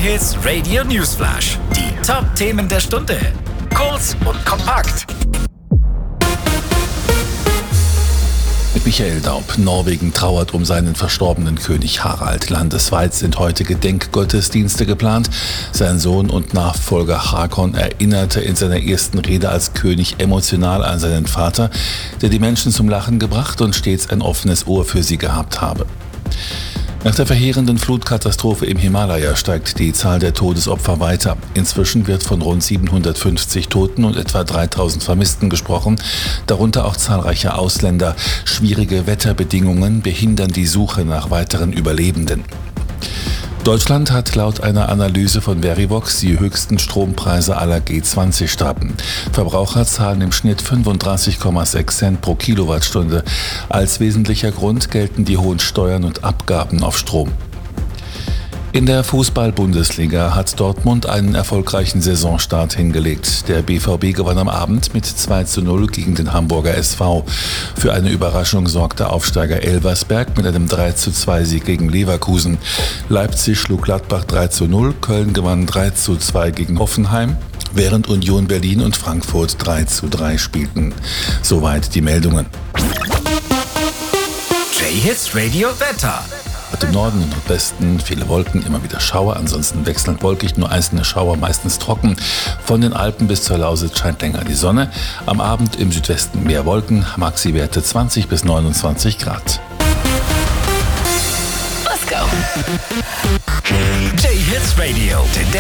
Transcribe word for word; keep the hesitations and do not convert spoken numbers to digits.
J-Hits Radio Newsflash. Die Top-Themen der Stunde. Kurz und kompakt. Mit Michael Daub. Norwegen trauert um seinen verstorbenen König Harald. Landesweit sind heute Gedenkgottesdienste geplant. Sein Sohn und Nachfolger Håkon erinnerte in seiner ersten Rede als König emotional an seinen Vater, der die Menschen zum Lachen gebracht und stets ein offenes Ohr für sie gehabt habe. Nach der verheerenden Flutkatastrophe im Himalaya steigt die Zahl der Todesopfer weiter. Inzwischen wird von rund siebenhundertfünfzig Toten und etwa dreitausend Vermissten gesprochen, darunter auch zahlreiche Ausländer. Schwierige Wetterbedingungen behindern die Suche nach weiteren Überlebenden. Deutschland hat laut einer Analyse von Verivox die höchsten Strompreise aller G zwanzig Staaten. Verbraucher zahlen im Schnitt fünfunddreißig Komma sechs Cent pro Kilowattstunde. Als wesentlicher Grund gelten die hohen Steuern und Abgaben auf Strom. In der Fußball-Bundesliga hat Dortmund einen erfolgreichen Saisonstart hingelegt. Der B V B gewann am Abend mit zwei zu null gegen den Hamburger S V. Für eine Überraschung sorgte Aufsteiger Elversberg mit einem drei zu zwei Sieg gegen Leverkusen. Leipzig schlug Gladbach drei zu null, Köln gewann drei zu zwei gegen Hoffenheim, während Union Berlin und Frankfurt drei zu drei spielten. Soweit die Meldungen. J-Hits Radio Wetter. Im Norden und Nordwesten viele Wolken, immer wieder Schauer, ansonsten wechselnd wolkig, nur einzelne Schauer, meistens trocken. Von den Alpen bis zur Lausitz scheint länger die Sonne. Am Abend im Südwesten mehr Wolken, Maxi-Werte zwanzig bis neunundzwanzig Grad. Let's go. J-Hits Radio.